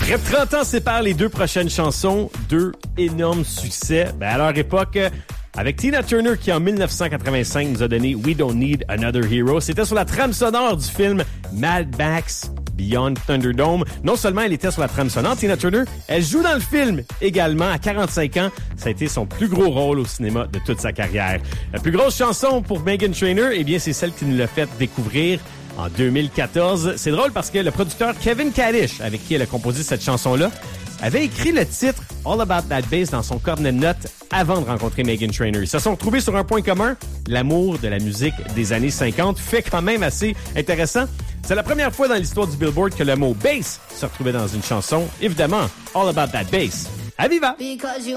Près de 30 ans séparent les deux prochaines chansons, deux énormes succès. À leur époque, avec Tina Turner qui en 1985 nous a donné We Don't Need Another Hero. C'était sur la trame sonore du film Mad Max Beyond Thunderdome. Non seulement elle était sur la trame sonore, Tina Turner, elle joue dans le film également. À 45 ans, ça a été son plus gros rôle au cinéma de toute sa carrière. La plus grosse chanson pour Meghan Trainor, eh bien, c'est celle qui nous l'a fait découvrir en 2014. C'est drôle parce que le producteur Kevin Kadish, avec qui elle a composé cette chanson-là, avait écrit le titre All About That Bass dans son cornet de notes avant de rencontrer Meghan Trainor. Ils se sont retrouvés sur un point commun, l'amour de la musique des années 50, fait quand même assez intéressant. C'est la première fois dans l'histoire du Billboard que le mot bass se retrouvait dans une chanson. Évidemment, All About That Bass. À viva!